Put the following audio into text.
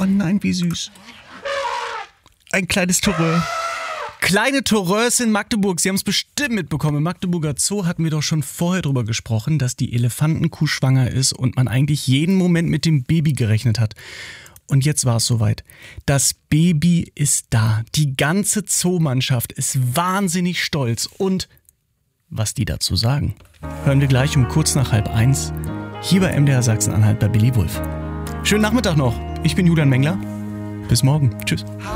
nein, wie süß. Ein kleines Toureux. Kleine Toureux in Magdeburg, Sie haben es bestimmt mitbekommen. Im Magdeburger Zoo hatten wir doch schon vorher drüber gesprochen, dass die Elefantenkuh schwanger ist und man eigentlich jeden Moment mit dem Baby gerechnet hat. Und jetzt war es soweit. Das Baby ist da. Die ganze Zoomannschaft ist wahnsinnig stolz. Und was die dazu sagen, hören wir gleich um kurz nach 12:30 hier bei MDR Sachsen-Anhalt bei Billy Wulff. Schönen Nachmittag noch. Ich bin Julian Mengler. Bis morgen. Tschüss.